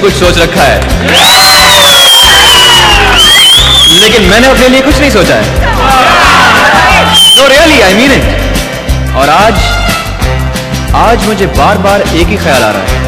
कुछ सोच रखा है, लेकिन मैंने अपने लिए कुछ नहीं सोचा है। No really, I mean it। और आज मुझे बार बार एक ही ख्याल आ रहा है